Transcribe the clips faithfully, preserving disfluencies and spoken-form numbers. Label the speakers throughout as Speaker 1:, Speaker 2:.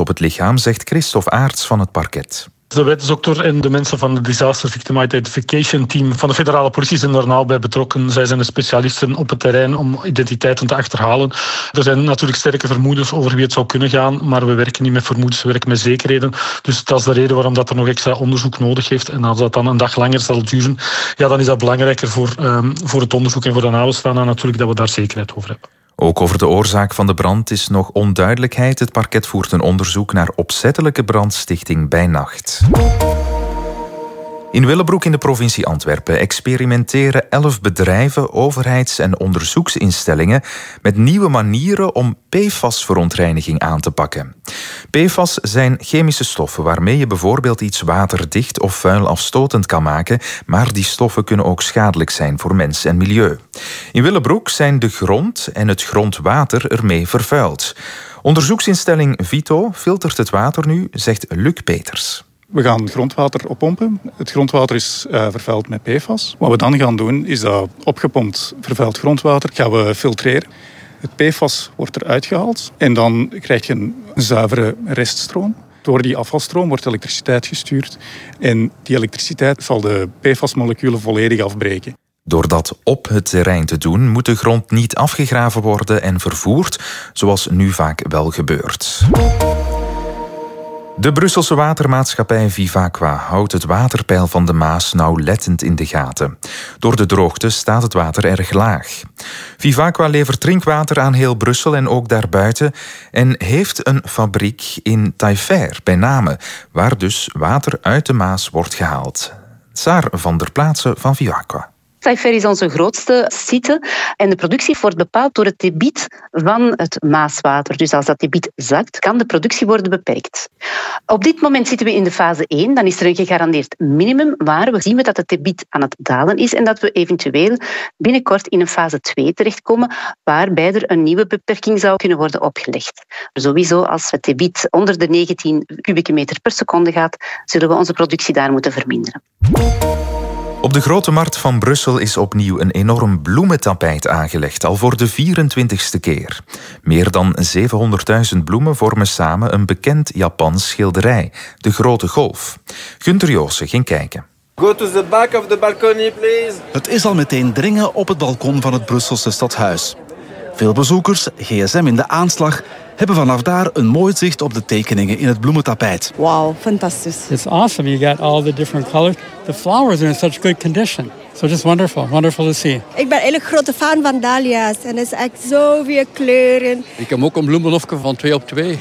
Speaker 1: op het lichaam, zegt Christophe Aerts van het parket.
Speaker 2: De wetsdokter en de mensen van het Disaster Victim Identification Team van de federale politie zijn er nauw bij betrokken. Zij zijn de specialisten op het terrein om identiteiten te achterhalen. Er zijn natuurlijk sterke vermoedens over wie het zou kunnen gaan, maar we werken niet met vermoedens, we werken met zekerheden. Dus dat is de reden waarom dat er nog extra onderzoek nodig heeft. En als dat dan een dag langer zal duren, ja, dan is dat belangrijker voor, um, voor het onderzoek en voor de nabestaanden natuurlijk dat we daar zekerheid over hebben.
Speaker 1: Ook over de oorzaak van de brand is nog onduidelijkheid. Het parket voert een onderzoek naar opzettelijke brandstichting bij nacht. In Willebroek in de provincie Antwerpen experimenteren elf bedrijven, overheids- en onderzoeksinstellingen met nieuwe manieren om P F A S-verontreiniging aan te pakken. P F A S zijn chemische stoffen waarmee je bijvoorbeeld iets waterdicht of vuilafstotend kan maken, maar die stoffen kunnen ook schadelijk zijn voor mens en milieu. In Willebroek zijn de grond en het grondwater ermee vervuild. Onderzoeksinstelling Vito filtert het water nu, zegt Luc Peters.
Speaker 3: We gaan grondwater oppompen. Het grondwater is uh, vervuild met P F A S. Wat we dan gaan doen, is dat opgepompt vervuild grondwater gaan we filtreren. Het P F A S wordt eruit gehaald en dan krijg je een zuivere reststroom. Door die afvalstroom wordt elektriciteit gestuurd en die elektriciteit zal de P F A S-moleculen volledig afbreken.
Speaker 1: Door dat op het terrein te doen, moet de grond niet afgegraven worden en vervoerd, zoals nu vaak wel gebeurt. De Brusselse watermaatschappij Vivaqua houdt het waterpeil van de Maas nauwlettend in de gaten. Door de droogte staat het water erg laag. Vivaqua levert drinkwater aan heel Brussel en ook daarbuiten en heeft een fabriek in Taillefer bij Namen, waar dus water uit de Maas wordt gehaald. Saar van der Plaatse van Vivaqua.
Speaker 4: Taillefer is onze grootste site en de productie wordt bepaald door het debiet van het Maaswater. Dus als dat debiet zakt, kan de productie worden beperkt. Op dit moment zitten we in de fase één. Dan is er een gegarandeerd minimum, maar we zien dat het debiet aan het dalen is en dat we eventueel binnenkort in een fase twee terechtkomen, waarbij er een nieuwe beperking zou kunnen worden opgelegd. Sowieso, als het debiet onder de negentien kubieke meter per seconde gaat, zullen we onze productie daar moeten verminderen.
Speaker 1: Op de Grote Markt van Brussel is opnieuw een enorm bloementapijt aangelegd, al voor de vierentwintigste keer. Meer dan zevenhonderdduizend bloemen vormen samen een bekend Japans schilderij, de Grote Golf. Gunther Joosse ging kijken.
Speaker 5: Go to the back of the balcony, please.
Speaker 6: Het is al meteen dringen op het balkon van het Brusselse stadhuis. Veel bezoekers, gsm in de aanslag, hebben vanaf daar een mooi zicht op de tekeningen in het bloementapijt.
Speaker 7: Wow, fantastisch.
Speaker 8: It's awesome. You got all the different colors. The flowers are in such good condition. So just wonderful, wonderful to see.
Speaker 7: Ik ben eigenlijk grote fan van dahlia's en het is echt zoveel kleuren.
Speaker 9: Ik heb ook een bloemenhofje van twee op twee.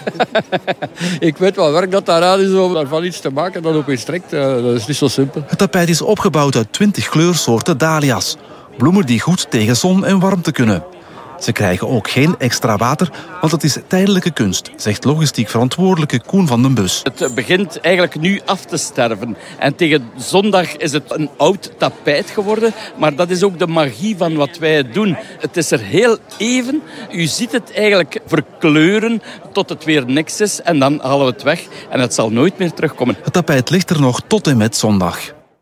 Speaker 9: Ik weet wel werk dat daaraan is om daarvan iets te maken dat ook weer strekt. Dat is niet zo simpel.
Speaker 6: Het tapijt is opgebouwd uit twintig kleursoorten dahlia's. Bloemen die goed tegen zon en warmte kunnen. Ze krijgen ook geen extra water, want het is tijdelijke kunst, zegt logistiek verantwoordelijke Koen van den Bus.
Speaker 10: Het begint eigenlijk nu af te sterven. En tegen zondag is het een oud tapijt geworden. Maar dat is ook de magie van wat wij doen. Het is er heel even. U ziet het eigenlijk verkleuren tot het weer niks is. En dan halen we het weg en het zal nooit meer terugkomen.
Speaker 6: Het tapijt ligt er nog tot en met zondag.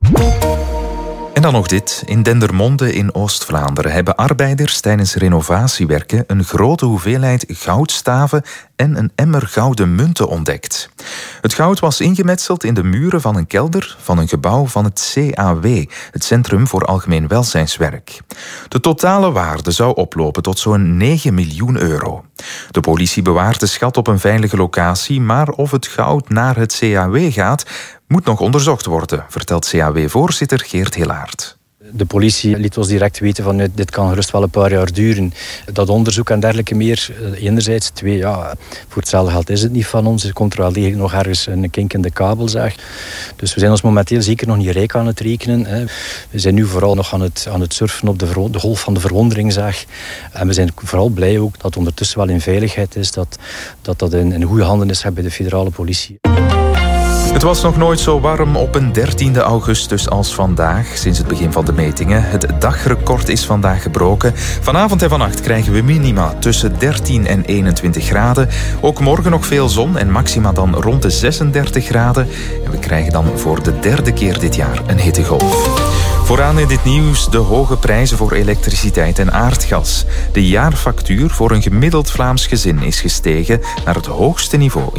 Speaker 1: En dan nog dit. In Dendermonde in Oost-Vlaanderen hebben arbeiders tijdens renovatiewerken een grote hoeveelheid goudstaven en een emmer gouden munten ontdekt. Het goud was ingemetseld in de muren van een kelder van een gebouw van het C A W, het Centrum voor Algemeen Welzijnswerk. De totale waarde zou oplopen tot zo'n negen miljoen euro. De politie bewaart de schat op een veilige locatie, maar of het goud naar het C A W gaat, moet nog onderzocht worden, vertelt C A W-voorzitter Geert Hilaert.
Speaker 11: De politie liet ons direct weten van dit kan gerust wel een paar jaar duren. Dat onderzoek en dergelijke meer, enerzijds. Twee, ja, voor hetzelfde geld is het niet van ons. Er komt er wel degelijk nog ergens een kink in de kabel, zeg. Dus we zijn ons momenteel zeker nog niet rijk aan het rekenen. Hè. We zijn nu vooral nog aan het, aan het surfen op de, de golf van de verwondering, zeg. En we zijn vooral blij ook dat het ondertussen wel in veiligheid is, dat dat, dat in, in goede handen is bij de federale politie.
Speaker 1: Het was nog nooit zo warm op een dertiende augustus als vandaag, sinds het begin van de metingen. Het dagrecord is vandaag gebroken. Vanavond en vannacht krijgen we minima tussen dertien en eenentwintig graden. Ook morgen nog veel zon en maxima dan rond de zesendertig graden. En we krijgen dan voor de derde keer dit jaar een hittegolf. Vooraan in dit nieuws de hoge prijzen voor elektriciteit en aardgas. De jaarfactuur voor een gemiddeld Vlaams gezin is gestegen naar het hoogste niveau